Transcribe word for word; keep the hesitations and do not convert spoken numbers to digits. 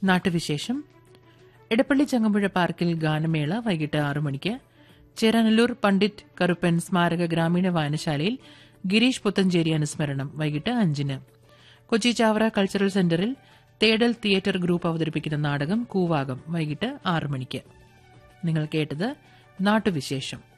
നാട്ടുവിശേഷം. എടപ്പള്ളി ചങ്ങമ്പുഴ പാർക്കിൽ ഗാനമേള വൈകിട്ട് ആറു മണിക്ക്. ചേരാനല്ലൂർ പണ്ഡിറ്റ് കറുപ്പൻ സ്മാരക ഗ്രാമീണ വായനശാലയിൽ ഗിരീഷ് പുത്തഞ്ചേരി അനുസ്മരണം വൈകിട്ട് അഞ്ചിന്. കൊച്ചി ചാവറ കൾച്ചറൽ സെന്ററിൽ തേടൽ തിയേറ്റർ ഗ്രൂപ്പ് അവതരിപ്പിക്കുന്ന നാടകം കൂവാകം വൈകിട്ട് ആറു മണിക്ക്. നിങ്ങൾ കേട്ടത് നാട്ടുവിശേഷം.